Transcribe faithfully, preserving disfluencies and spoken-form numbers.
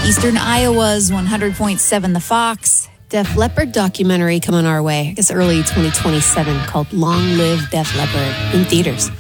Eastern Iowa's one hundred point seven The Fox. Def Leppard documentary coming our way. It's early twenty twenty-seven called Long Live Def Leppard in theaters.